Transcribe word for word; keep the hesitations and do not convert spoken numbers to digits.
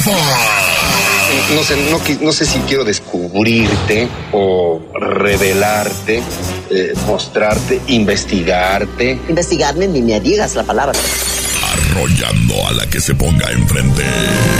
No sé, no, no sé si quiero descubrirte o revelarte, eh, mostrarte, investigarte. Investigarme, ni me digas la palabra. Arrollando a la que se ponga enfrente.